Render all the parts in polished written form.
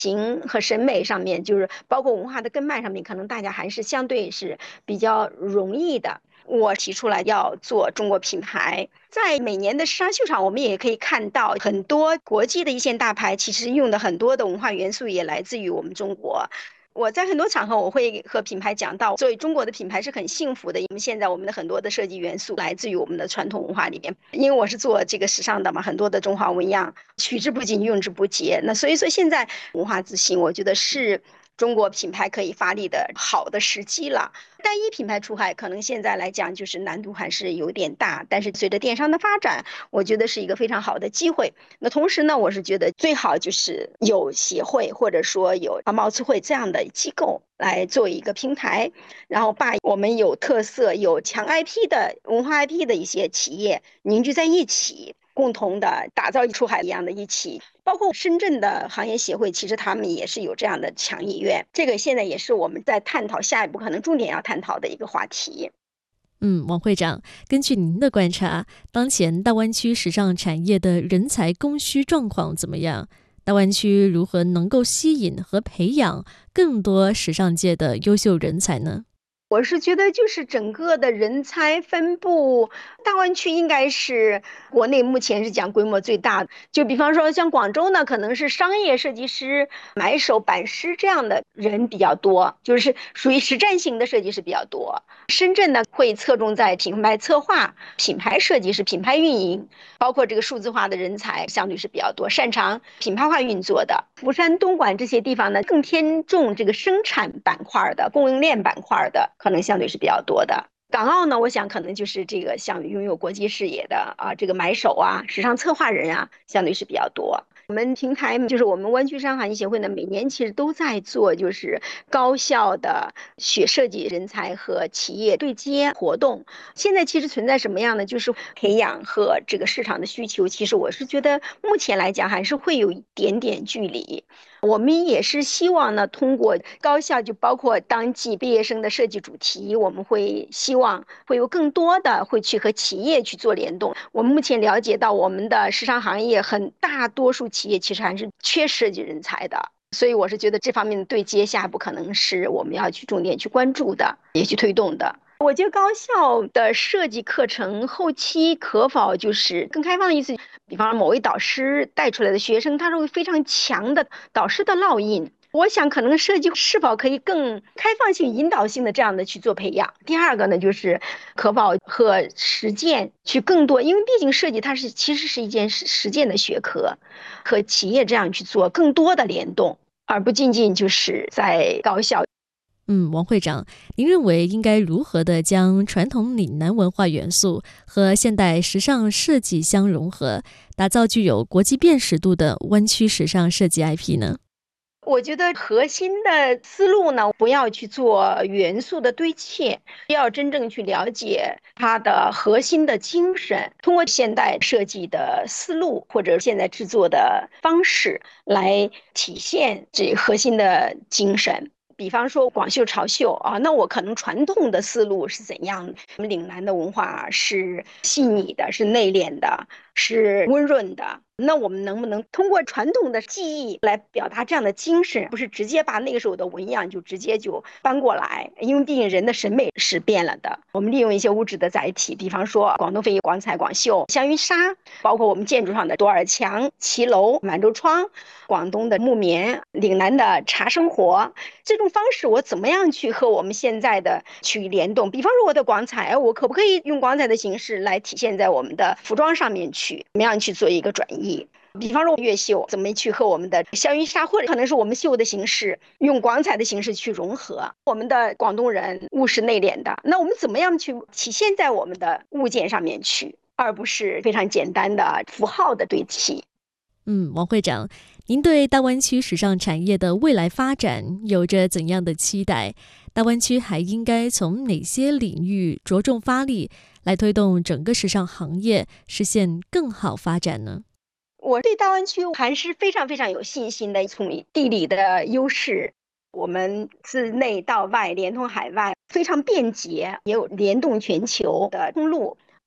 型和审美上面，就是包括文化的根脉上面，可能大家还是相对是比较容易的。我提出来要做中国品牌，在每年的时尚秀场，我们也可以看到很多国际的一线大牌，其实用的很多的文化元素也来自于我们中国。我在很多场合我会和品牌讲到，作为中国的品牌是很幸福的，因为现在我们的很多的设计元素来自于我们的传统文化里面。因为我是做这个时尚的嘛，很多的中华纹样取之不尽用之不竭，那所以说现在文化自信我觉得是中国品牌可以发力的好的时机了。单一品牌出海可能现在来讲就是难度还是有点大，但是随着电商的发展，我觉得是一个非常好的机会。那同时呢，我是觉得最好就是有协会或者说有贸促会这样的机构来做一个平台，然后把我们有特色、有强 IP 的文化 IP 的一些企业凝聚在一起，共同的打造出海一样的一起。包括深圳的行业协会，其实他们也是有这样的强意愿。这个现在也是我们在探讨下一步可能重点要探讨的一个话题。 王会长，根据您的观察，当前大湾区时尚产业的人才供需状况怎么样？大湾区如何能够吸引和培养更多时尚界的优秀人才呢？ 我是觉得，就是整个的人才分布，大湾区应该是国内目前是讲规模最大的。就比方说，像广州呢，可能是商业设计师、买手、版师这样的人比较多，就是属于实战型的设计师比较多。深圳呢，会侧重在品牌策划、品牌设计师、品牌运营，包括这个数字化的人才，相对是比较多，擅长品牌化运作的。福山、东莞这些地方呢，更偏重这个生产板块的、供应链板块的，可能相对是比较多的。港澳呢，我想可能就是这个像拥有国际视野的啊，这个买手啊、时尚策划人啊，相对是比较多。我们平台就是我们湾区时尚行业协会呢，每年其实都在做就是高校的学设计人才和企业对接活动。现在其实存在什么样的，就是培养和这个市场的需求，其实我是觉得目前来讲还是会有一点点距离。我们也是希望呢，通过高校，就包括当季毕业生的设计主题，我们会希望会有更多的会去和企业去做联动。我们目前了解到，我们的时尚行业很大多数企业其实还是缺设计人才的，所以我是觉得这方面的对接下一步可能是我们要去重点去关注的，也去推动的。我觉得高校的设计课程后期可否就是更开放的意思，比方说某位导师带出来的学生，他是会非常强的导师的烙印。我想可能设计是否可以更开放性、引导性的这样的去做培养。第二个呢，就是可否和实践去更多，因为毕竟设计它其实是一件实践的学科，和企业这样去做更多的联动，而不仅仅就是在高校。 王会长，您认为应该如何的将传统岭南文化元素和现代时尚设计相融合，打造具有国际辨识度的湾区时尚设计 IP 呢？ 我觉得核心的思路呢，不要去做元素的堆砌，要真正去了解它的核心的精神，通过现代设计的思路或者现在制作的方式来体现这核心的精神。比方说广绣潮绣啊，那我可能传统的思路是怎样的？我们岭南的文化是细腻的，是内敛的，是温润的。那我们能不能通过传统的技艺来表达这样的精神，不是直接把那个时候的纹样就直接就搬过来？因为毕竟人的审美是变了的。我们利用一些物质的载体，比方说广东非遗广彩、广绣、香云纱，包括我们建筑上的多尔墙、骑楼、满洲窗，广东的木棉、岭南的茶生活，这种方式我怎么样去和我们现在的去联动？比方说我的广彩，我可不可以用广彩的形式来体现在我们的服装上面去？怎么样去做一个转移？比方说越绣怎么去和我们的香云纱，或者可能是我们绣的形式用广彩的形式去融合。我们的广东人务实内敛的，那我们怎么样去体现在我们的物件上面去，而不是非常简单的符号的堆砌。 王会长，您对大湾区时尚产业的未来发展有着怎样的期待？大湾区还应该从哪些领域着重发力，来推动整个时尚行业实现更好发展呢？ 我对大湾区还是非常非常有信心的，从地理的优势，我们自内到外连通海外非常便捷，也有联动全球的通路。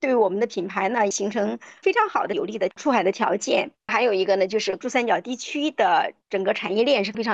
对于我们的品牌呢形成非常好的有利的出海的条件。还有一个呢，就是珠三角地区的整个产业链是非常